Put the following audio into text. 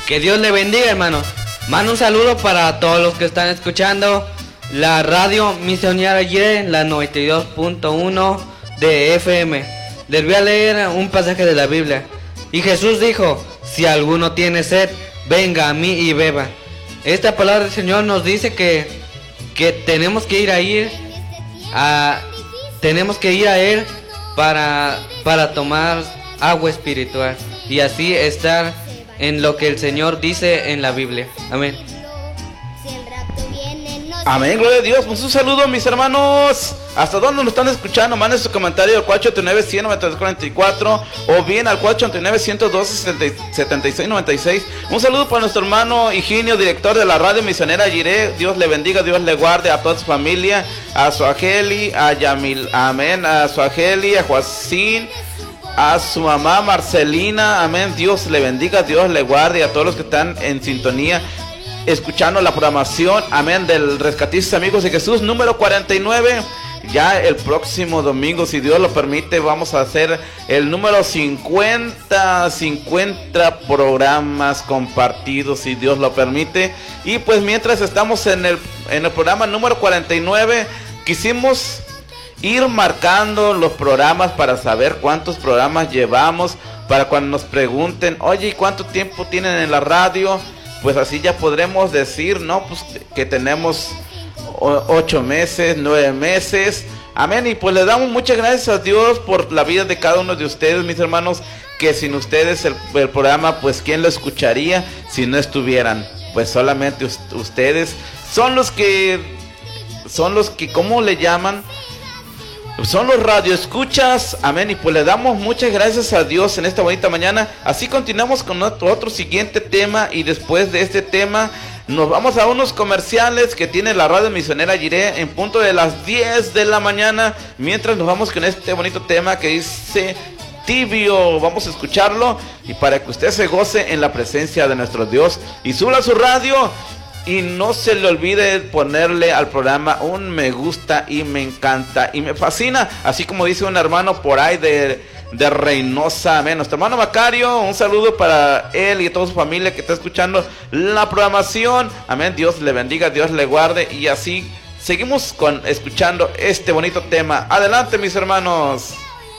Que Dios le bendiga, hermano. Mando un saludo para todos los que están escuchando la radio Misionera Jireh, la 92.1 de FM. Les voy a leer un pasaje de la Biblia. Y Jesús dijo: si alguno tiene sed, venga a mí y beba. Esta palabra del Señor nos dice que tenemos que ir a Él para tomar agua espiritual y así estar en lo que el Señor dice en la Biblia. Amén. Amén, gloria a Dios. Pues un saludo, mis hermanos. ¿Hasta dónde nos están escuchando? Manden su comentario al 489-193-44 o bien al 489-112-7696. Un saludo para nuestro hermano Higinio, director de la radio Misionera Jireh. Dios le bendiga, Dios le guarde a toda su familia, a su Angeli, a Yamil, amén, a su Angeli, a Joacín, a su mamá Marcelina, amén. Dios le bendiga, Dios le guarde a todos los que están en sintonía escuchando la programación, amén, del Rescatistas Amigos de Jesús número 49. Ya el próximo domingo, si Dios lo permite, vamos a hacer el número 50 programas compartidos, si Dios lo permite. Y pues mientras estamos en el programa número 49, quisimos ir marcando los programas para saber cuántos programas llevamos, para cuando nos pregunten, oye, ¿y cuánto tiempo tienen en la radio? Pues así ya podremos decir, ¿no? Pues que tenemos 8 meses, 9 meses, amén. Y pues le damos muchas gracias a Dios por la vida de cada uno de ustedes, mis hermanos, que sin ustedes el programa, pues ¿quién lo escucharía si no estuvieran? Pues solamente ustedes son los que, ¿cómo le llaman? Son los radioescuchas, amén. Y pues le damos muchas gracias a Dios en esta bonita mañana. Así continuamos con otro siguiente tema. Y después de este tema nos vamos a unos comerciales que tiene la radio Misionera Jireh en punto de las 10 de la mañana. Mientras nos vamos con este bonito tema que dice Tibio. Vamos a escucharlo y para que usted se goce en la presencia de nuestro Dios. Y suba su radio y no se le olvide ponerle al programa un me gusta y me encanta y me fascina, así como dice un hermano por ahí de Reynosa, amén. Nuestro hermano Macario, un saludo para él y toda su familia que está escuchando la programación, amén. Dios le bendiga, Dios le guarde y así seguimos escuchando este bonito tema. Adelante, mis hermanos.